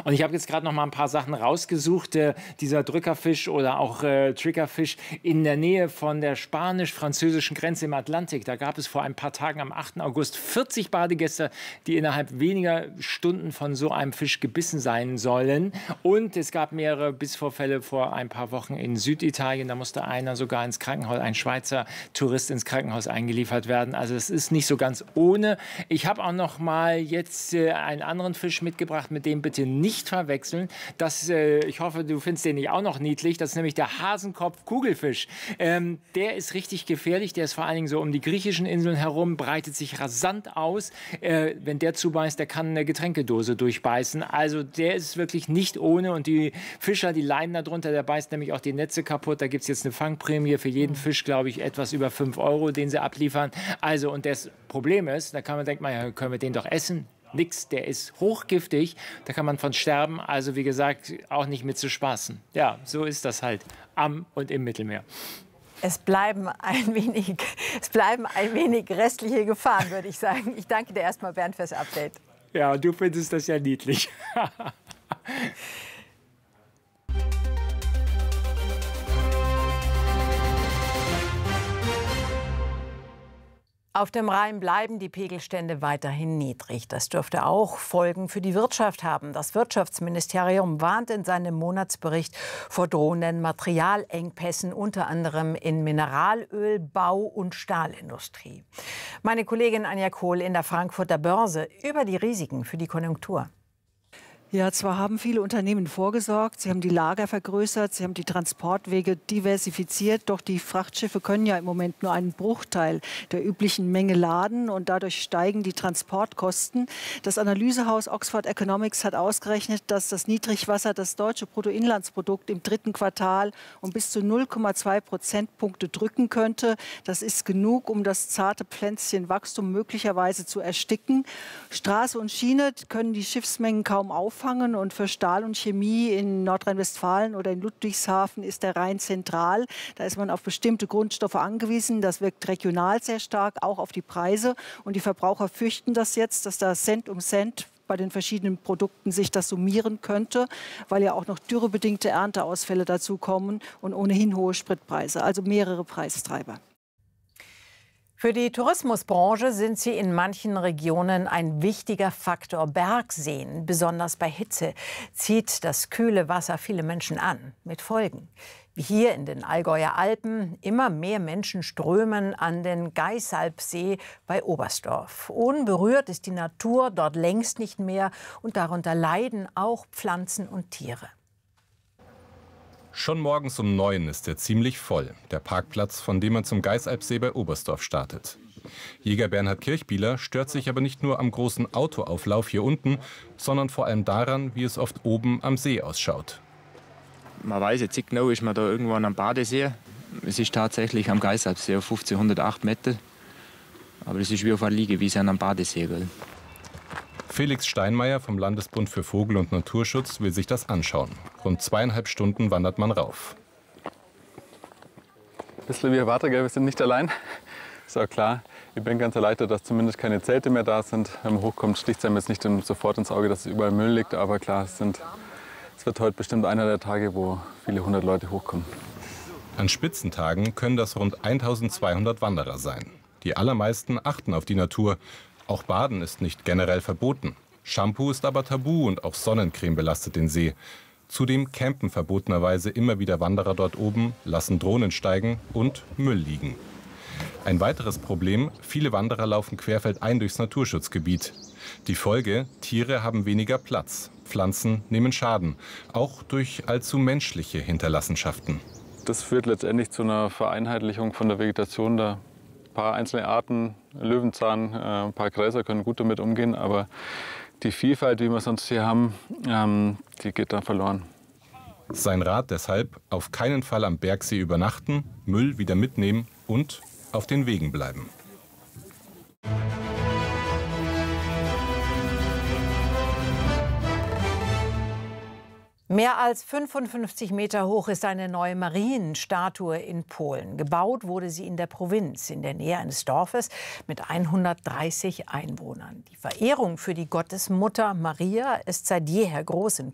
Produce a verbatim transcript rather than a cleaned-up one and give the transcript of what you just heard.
Und ich habe jetzt gerade noch mal ein paar Sachen rausgesucht. Äh, dieser Drückerfisch oder auch äh, Triggerfisch in der Nähe von der spanisch-französischen Grenze im Atlantik. Da gab es vor ein paar Tagen am achten August vierzig Badegäste, die innerhalb weniger Stunden von so einem Fisch gebissen sein sollen. Und es gab mehrere Bissvorfälle vor ein paar Wochen in Süditalien. Da musste einer sogar ins Krankenhaus, ein Schweizer Tourist ins Krankenhaus eingeliefert werden. Also es ist nicht so ganz ohne. Ich habe auch noch mal jetzt äh, einen anderen Fisch mitgebracht, mit dem bitte nicht verwechseln. Das, äh, ich hoffe, du findest den nicht auch noch niedlich. Das ist nämlich der Hasenkopf-Kugelfisch. Ähm, der ist richtig gefährlich. Der ist vor allen Dingen so um die griechischen Inseln herum, breitet sich rasant aus. Äh, wenn der zubeißt, der kann eine Getränkedose durchbeißen. Also der ist wirklich nicht ohne. Und die Fischer, die leiden darunter. Der beißt nämlich auch die Netze kaputt. Da gibt es jetzt eine Fangprämie für jeden Fisch, glaube ich, etwas über fünf Euro, den sie abliefern. Also, und das Problem ist, da kann man denken, ja, können wir den doch essen? Nix, der ist hochgiftig, da kann man von sterben. Also wie gesagt, auch nicht mit zu spaßen. Ja, so ist das halt am und im Mittelmeer. Es bleiben ein wenig, es bleiben ein wenig restliche Gefahren, würde ich sagen. Ich danke dir erstmal, Bernd, fürs Update. Ja, du findest das ja niedlich. Auf dem Rhein bleiben die Pegelstände weiterhin niedrig. Das dürfte auch Folgen für die Wirtschaft haben. Das Wirtschaftsministerium warnt in seinem Monatsbericht vor drohenden Materialengpässen, unter anderem in Mineralöl, Bau- und Stahlindustrie. Meine Kollegin Anja Kohl in der Frankfurter Börse über die Risiken für die Konjunktur. Ja, zwar haben viele Unternehmen vorgesorgt, sie haben die Lager vergrößert, sie haben die Transportwege diversifiziert, doch die Frachtschiffe können ja im Moment nur einen Bruchteil der üblichen Menge laden und dadurch steigen die Transportkosten. Das Analysehaus Oxford Economics hat ausgerechnet, dass das Niedrigwasser das deutsche Bruttoinlandsprodukt im dritten Quartal um bis zu null Komma zwei Prozentpunkte drücken könnte. Das ist genug, um das zarte Pflänzchen Wachstum möglicherweise zu ersticken. Straße und Schiene können die Schiffsmengen kaum auffangen. Und für Stahl und Chemie in Nordrhein-Westfalen oder in Ludwigshafen ist der Rhein zentral. Da ist man auf bestimmte Grundstoffe angewiesen. Das wirkt regional sehr stark, auch auf die Preise. Und die Verbraucher fürchten das jetzt, dass da Cent um Cent bei den verschiedenen Produkten sich das summieren könnte, weil ja auch noch dürrebedingte Ernteausfälle dazukommen und ohnehin hohe Spritpreise, also mehrere Preistreiber. Für die Tourismusbranche sind sie in manchen Regionen ein wichtiger Faktor. Bergseen, besonders bei Hitze, zieht das kühle Wasser viele Menschen an, mit Folgen. Wie hier in den Allgäuer Alpen, immer mehr Menschen strömen an den Geisalpsee bei Oberstdorf. Unberührt ist die Natur dort längst nicht mehr und darunter leiden auch Pflanzen und Tiere. Schon morgens um neun ist er ziemlich voll, der Parkplatz, von dem man zum Geisalpsee bei Oberstdorf startet. Jäger Bernhard Kirchbieler stört sich aber nicht nur am großen Autoauflauf hier unten, sondern vor allem daran, wie es oft oben am See ausschaut. Man weiß jetzt nicht genau, ist man da irgendwann am Badesee. Es ist tatsächlich am Geisalpsee auf fünfzehnhundertacht Meter. Aber es ist wie auf einer Liegewiese am Badesee. Gell? Felix Steinmeier vom Landesbund für Vogel- und Naturschutz will sich das anschauen. Rund zweieinhalb Stunden wandert man rauf. Ein bisschen wie erwartet, wir sind nicht allein. Ist auch klar. Ich bin ganz erleichtert, dass zumindest keine Zelte mehr da sind. Wenn man hochkommt, sticht es einem jetzt nicht sofort ins Auge, dass es überall Müll liegt. Aber klar, es, sind, es wird heute bestimmt einer der Tage, wo viele hundert Leute hochkommen. An Spitzentagen können das rund eintausendzweihundert Wanderer sein. Die allermeisten achten auf die Natur. Auch Baden ist nicht generell verboten. Shampoo ist aber tabu und auch Sonnencreme belastet den See. Zudem campen verbotenerweise immer wieder Wanderer dort oben, lassen Drohnen steigen und Müll liegen. Ein weiteres Problem, viele Wanderer laufen querfeldein durchs Naturschutzgebiet. Die Folge, Tiere haben weniger Platz, Pflanzen nehmen Schaden, auch durch allzu menschliche Hinterlassenschaften. Das führt letztendlich zu einer Vereinheitlichung von der Vegetation. Da ein paar einzelne Arten, Löwenzahn, ein paar Gräser können gut damit umgehen, aber die Vielfalt, die wir sonst hier haben, ähm, die geht dann verloren. Sein Rat deshalb, auf keinen Fall am Bergsee übernachten, Müll wieder mitnehmen und auf den Wegen bleiben. Mehr als fünfundfünfzig Meter hoch ist eine neue Marienstatue in Polen. Gebaut wurde sie in der Provinz, in der Nähe eines Dorfes mit hundertdreißig Einwohnern. Die Verehrung für die Gottesmutter Maria ist seit jeher groß in